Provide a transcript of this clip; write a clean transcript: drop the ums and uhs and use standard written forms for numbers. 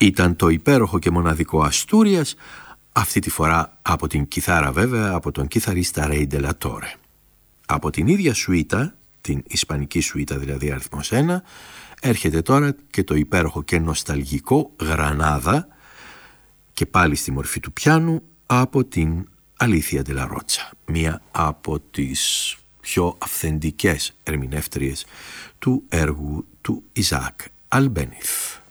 Ήταν το υπέροχο και μοναδικό Αστούριας, αυτή τη φορά από την κιθάρα βέβαια, από τον κιθαρίστα Ρέι ντε λα Τόρε. Από την ίδια σουίτα, την ισπανική σουίτα δηλαδή αριθμός 1, έρχεται τώρα και το υπέροχο και νοσταλγικό Γρανάδα, και πάλι στη μορφή του πιάνου, από την Αλήθεια ντε λα Ρότσα, μία από τις πιο αυθεντικές ερμηνεύτριες του έργου του Ιζάκ Αλμπένιθ.